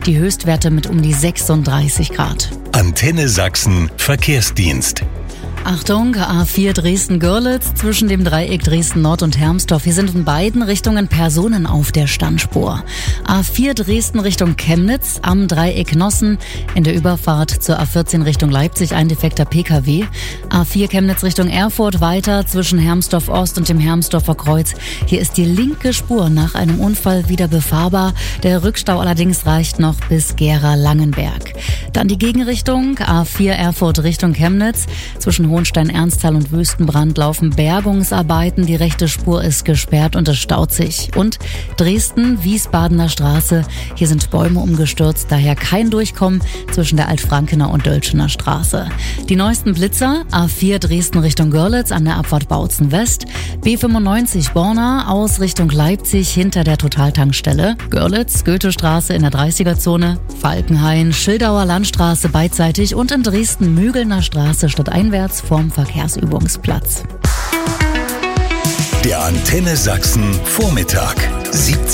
die Höchstwerte mit um die 36 Grad. Antenne Sachsen Verkehrsdienst. Achtung, A4 Dresden-Görlitz zwischen dem Dreieck Dresden-Nord und Hermsdorf. Hier sind in beiden Richtungen Personen auf der Standspur. A4 Dresden Richtung Chemnitz am Dreieck Nossen. In der Überfahrt zur A14 Richtung Leipzig ein defekter Pkw. A4 Chemnitz Richtung Erfurt weiter zwischen Hermsdorf Ost und dem Hermsdorfer Kreuz. Hier ist die linke Spur nach einem Unfall wieder befahrbar. Der Rückstau allerdings reicht noch bis Gera-Langenberg. Dann die Gegenrichtung, A4 Erfurt Richtung Chemnitz. Zwischen Hohenstein-Ernsthal und Wüstenbrand laufen Bergungsarbeiten. Die rechte Spur ist gesperrt und es staut sich. Und Dresden-Wiesbadener Straße. Hier sind Bäume umgestürzt, daher kein Durchkommen zwischen der Altfrankener und Dölschener Straße. Die neuesten Blitzer, A4 Dresden Richtung Görlitz an der Abfahrt Bautzen West. B95 Borna aus Richtung Leipzig hinter der Totaltankstelle. Görlitz, Goethestraße in der 30er-Zone. Falkenhain, Schildauer Landstraße beidseitig und in Dresden Mügelner Straße stadteinwärts vorm Verkehrsübungsplatz. Der Antenne Sachsen Vormittag.